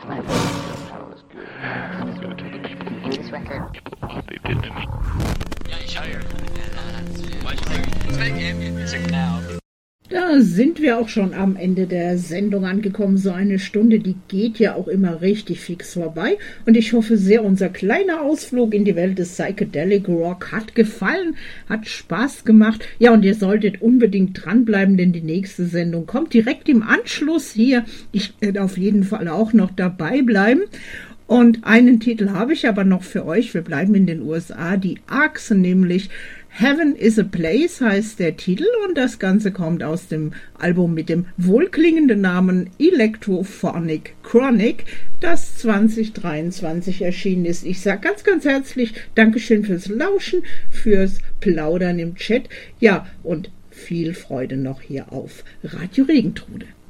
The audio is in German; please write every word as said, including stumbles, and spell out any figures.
My voice was good. Sounds good to the people. This record. What they did to me. Yeah, ich höre. Let's make ambient music now. Da sind wir auch schon am Ende der Sendung angekommen. So eine Stunde, die geht ja auch immer richtig fix vorbei. Und ich hoffe sehr, unser kleiner Ausflug in die Welt des Psychedelic Rock hat gefallen, hat Spaß gemacht. Ja, und ihr solltet unbedingt dranbleiben, denn die nächste Sendung kommt direkt im Anschluss hier. Ich werde auf jeden Fall auch noch dabei bleiben. Und einen Titel habe ich aber noch für euch. Wir bleiben in den U S A, die Arcs, nämlich Heaven is a Place heißt der Titel, und das Ganze kommt aus dem Album mit dem wohlklingenden Namen Electrophonic Chronic, das zwanzig dreiundzwanzig erschienen ist. Ich sage ganz, ganz herzlich Dankeschön fürs Lauschen, fürs Plaudern im Chat. Ja, und viel Freude noch hier auf Radio Regentrude.